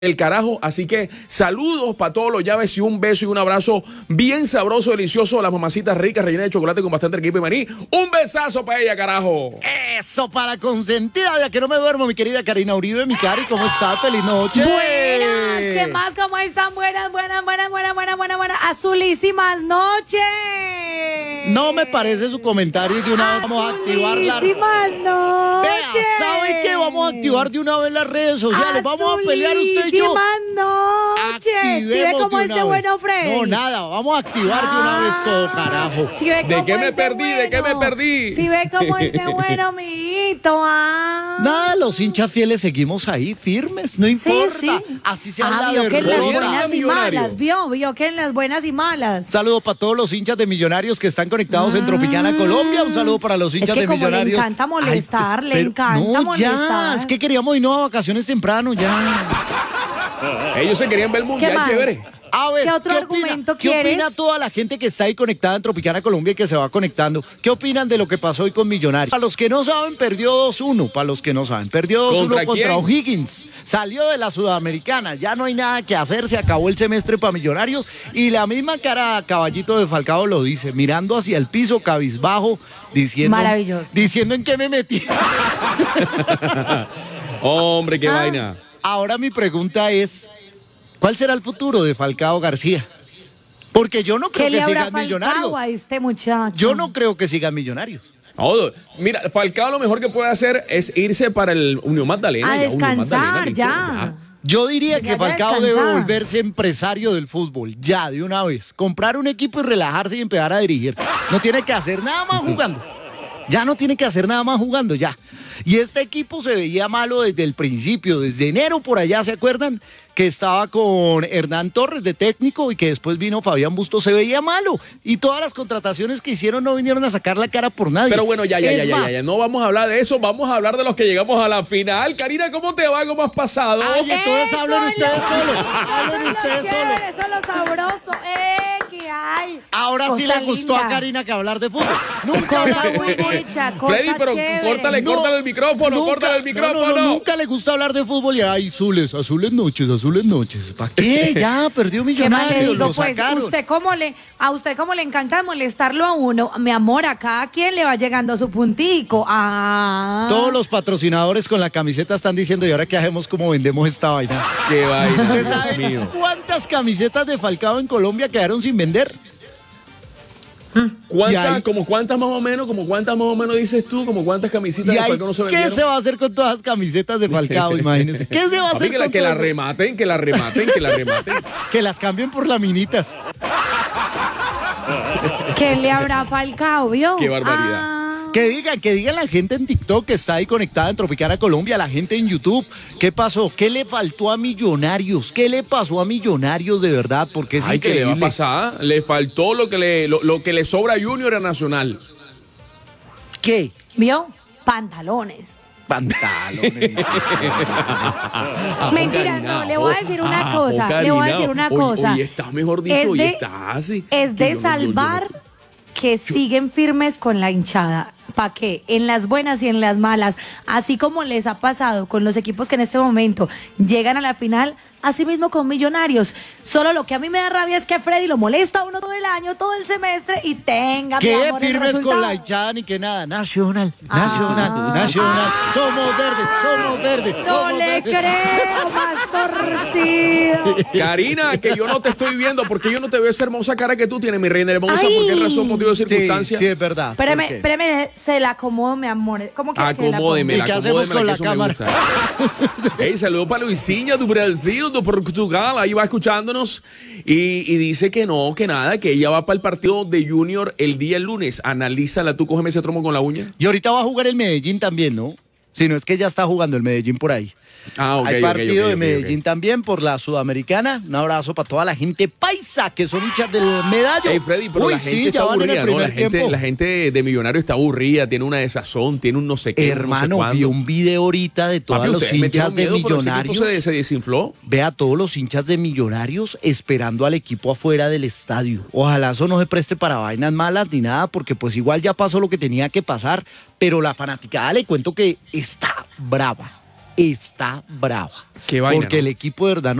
el carajo, así que saludos para todos los llaves y un beso y un abrazo bien sabroso, delicioso a las mamacitas ricas, rellenas de chocolate con bastante equipo y maní. Un besazo para ella, carajo. Eso, para consentida, ya que no me duermo, mi querida Karina Uribe, mi Cari, ¿cómo está? Feliz noche. Buenas, ¿qué más? ¿Cómo están? Buenas. Azulísimas noches. No me parece su comentario y de una vez vamos a activar la... Azulísimas noches. Vea, ¿sabe qué? Vamos a activar de una vez las redes sociales, vamos a pelear usted y yo. Noches. ¿Sí ve cómo es de bueno, Freddy? No, nada, vamos a activar de una vez todo, carajo. ¿Sí ve ¿De qué cómo me es perdí? bueno? ¿De qué me perdí? ¿Sí ve cómo es de bueno, mijito? Nada, los hinchas fieles seguimos ahí, firmes, no importa. Sí. Así sea la Vio que en las derrota. buenas y malas, vio que en las buenas y malas. Un saludo para todos los hinchas de Millonarios que están conectados en Tropicana, Colombia. Un saludo para los hinchas de Millonarios. Le encanta molestar, Ay, le encanta molestar. Ya, es que queríamos irnos a vacaciones temprano, ya. Ellos se querían ver el mundial, más? chévere. A ver, ¿Qué otro argumento quieres? ¿Qué opina toda la gente que está ahí conectada en Tropicana Colombia y que se va conectando? ¿Qué opinan de lo que pasó hoy con Millonarios? Para los que no saben, perdió 2-1. Para los que no saben, perdió 2-1 contra O'Higgins. Salió de la Sudamericana. Ya no hay nada que hacer. Se acabó el semestre para Millonarios. Y la misma cara Caballito de Falcao lo dice, mirando hacia el piso, cabizbajo, diciendo... Maravilloso. Diciendo en qué me metí. Hombre, qué vaina. Ahora mi pregunta es, ¿cuál será el futuro de Falcao García? Porque yo no creo que siga Millonarios. A este muchacho? Yo no creo que siga Millonarios. No, mira, Falcao lo mejor que puede hacer es irse para el Unión Magdalena. A ya, descansar, Unión Magdalena, ya. Yo diría Ya que Falcao descansar. debe volverse empresario del fútbol, ya, de una vez. Comprar un equipo y relajarse y empezar a dirigir. No tiene que hacer nada más jugando. Ya no tiene que hacer nada más jugando, ya. Y este equipo se veía malo desde el principio, desde enero por allá, ¿se acuerdan? Que estaba con Hernán Torres de técnico y que después vino Fabián Bustos, se veía malo. Y todas las contrataciones que hicieron no vinieron a sacar la cara por nadie. Pero bueno, ya. No vamos a hablar de eso, vamos a hablar de los que llegamos a la final. Karina, ¿cómo te va? ¿Cómo has pasado? Ay, entonces hablen ustedes solos. Hablen Eso ustedes es lo solos. chévere, eso es lo sabroso. ¿Qué hay? Ahora sí Cosa le gustó linda. a Karina que hablar de fútbol. Nunca Cosa habla de muy fútbol. dicha, cosa Freddy, pero chévere. córtale el micrófono, córtale el micrófono. Nunca le gusta hablar de fútbol y ay, azules noches. ¿Para qué? Ya perdió ¿Qué más le Millonarios, digo? lo Pues sacaron. a usted cómo le encanta molestarlo a uno. Mi amor, a cada quien le va llegando su puntico. Todos los patrocinadores con la camiseta están diciendo, ¿y ahora qué hacemos? ¿Cómo vendemos esta vaina? Qué vaina. ¿Usted Dios sabe mío. cuántas camisetas de Falcao en Colombia quedaron sin vender? Y ahí- ¿Cuántas más o menos dices tú? ¿Como cuántas camisitas ¿Y de ahí Falcao no se qué vendieron? se va a hacer con todas las camisetas de Falcao? Imagínense. ¿Qué se va a Papi, hacer con que todo la eso? rematen. Que las cambien por laminitas. ¿Qué le habrá Falcao, vio? Qué barbaridad. Que digan la gente en TikTok que está ahí conectada en Tropicana Colombia, la gente en YouTube. ¿Qué pasó? ¿Qué le faltó a Millonarios? ¿Qué le pasó a Millonarios de verdad? Porque es Ay, ¿qué le va a increíble. pasar? Le faltó lo que le sobra a Junior a Nacional. ¿Qué? ¿Vio? Pantalones. Pantalones. Mentira, no, le voy a decir una cosa. Hoy estás, mejor dicho, hoy estás así. Es de salvar que siguen firmes con la hinchada. ¿Para qué? En las buenas y en las malas. Así como les ha pasado con los equipos que en este momento llegan a la final, así mismo con Millonarios. Solo lo que a mí me da rabia es que Freddy lo molesta a uno todo el año, todo el semestre y tenga, mi ¿Qué amor, el firmes con resultado. la hinchada ni que nada? Nacional. Somos verdes. No somos le verdes. creo, más torcido. Karina, que yo no te estoy viendo, porque yo no te veo esa hermosa cara que tú tienes, mi reina hermosa. Ay. ¿Por qué razón, motivo de Sí, circunstancia? sí, es verdad. ¿Por qué? Espéreme, se la acomodo, mi amor. ¿Cómo que la Acomódeme, ¿Y qué hacemos con la que eso me cámara? gusta. Hey, saludo para Luisinha do Brasil, do Portugal, ahí va escuchándonos y dice que no, que nada, que ella va para el partido de Junior el día lunes. Analízala, tú cógeme ese tromo con la uña. Y ahorita va a jugar el Medellín también, ¿no? Si no es que ya está jugando el Medellín por ahí. Ok, Hay partido de Medellín ok. también por la Sudamericana. Un abrazo para toda la gente paisa que son hinchas del medallo. Hey, Freddy, pero Uy, la gente sí, está ya van en aburrida, el ¿no? primer tiempo. La gente de Millonario está aburrida, tiene una desazón, tiene un no sé qué. Hermano, un no sé vi cuándo. un video ahorita de todos Papi, los ustedes metieron hinchas de miedo, pero ese Millonarios. equipo se desinfló. Ve a todos los hinchas de Millonarios esperando al equipo afuera del estadio. Ojalá eso no se preste para vainas malas ni nada, porque pues igual ya pasó lo que tenía que pasar, pero la fanaticada le cuento que está brava. está brava. Qué vaina, porque ¿no? el equipo de verdad